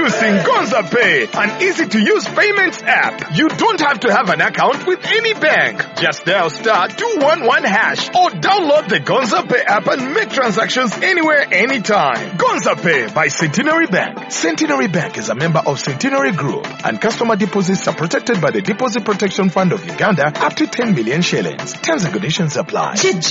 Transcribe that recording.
Introducing Gonza Pay, an easy-to-use payments app. You don't have to have an account with any bank. Just dial *211# or download the Gonza Pay app and make transactions anywhere, anytime. Gonza Pay by Centenary Bank. Centenary Bank is a member of Centenary Group, and customer deposits are protected by the Deposit Protection Fund of Uganda up to 10 million shillings. Terms and conditions apply.